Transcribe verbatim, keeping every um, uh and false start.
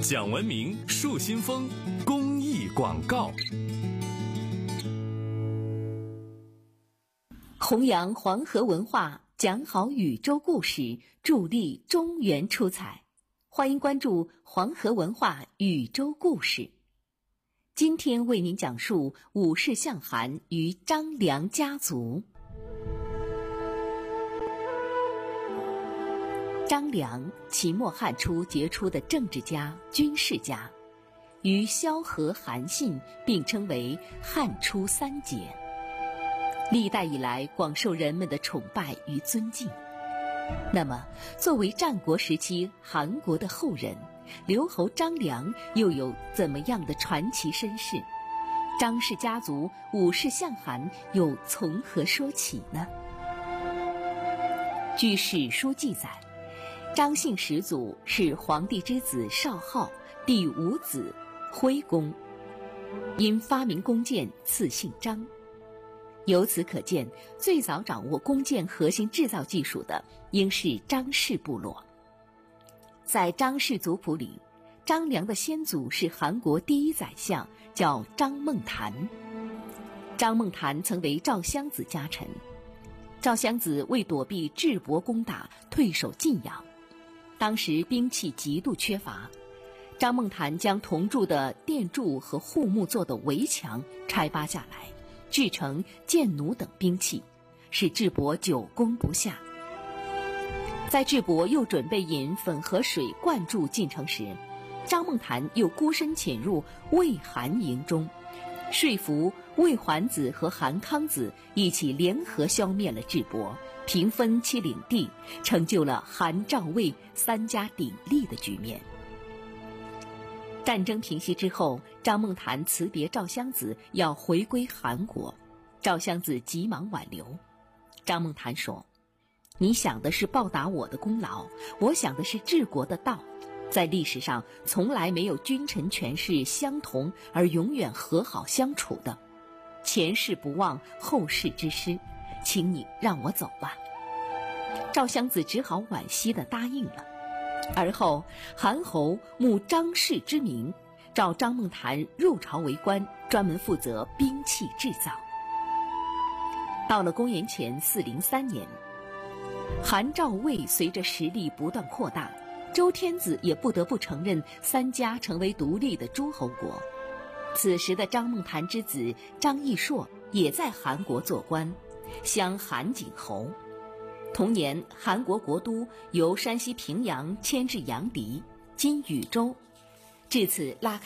讲文明树新风公益广告。 弘扬黄河文化，讲好宇宙故事，助力中原出彩。欢迎关注黄河文化宇宙故事。今天为您讲述武士向韩与张良家族。张良，秦末汉初杰出的政治家、军事家，与萧何、韩信并称为汉初三杰，历代以来广受人们的崇拜与尊敬。那么，作为战国时期韩国的后人，刘侯张良又有怎么样的传奇身世？张氏家族武士向韩又从何说起呢？据史书记载，张姓始祖是皇帝之子少昊第五子徽公，因发明弓箭赐姓张。由此可见，最早掌握弓箭核心制造技术的应是张氏部落。在张氏族谱里，张良的先祖是韩国第一宰相，叫张孟谈。张孟谈曾为赵襄子家臣，赵襄子为躲避智伯攻打，退守晋阳。当时兵器极度缺乏，张孟谈将铜铸的垫柱和护木做的围墙拆扒下来，制成箭弩等兵器，使智伯久攻不下。在智伯又准备引汾河水灌注晋城时，张孟谈又孤身潜入魏韩营中，说服魏桓子和韩康子一起联合消灭了智伯，平分其领地，成就了韩赵魏三家鼎立的局面。战争平息之后，张孟谈辞别赵襄子，要回归韩国。赵襄子急忙挽留。张孟谈说：“你想的是报答我的功劳，我想的是治国的道。在历史上，从来没有君臣权势相同而永远和好相处的。前事不忘，后事之师，请你让我走吧。”赵襄子只好惋惜地答应了。而后，韩侯慕张氏之名，召张孟谈入朝为官，专门负责兵器制造。到了公元前四零三年，韩赵魏随着实力不断扩大，周天子也不得不承认三家成为独立的诸侯国。此时的张孟谈之子张义硕也在韩国做官，襄韩景侯。同年，韩国国都由山西平阳迁至阳翟（今禹州），至此拉开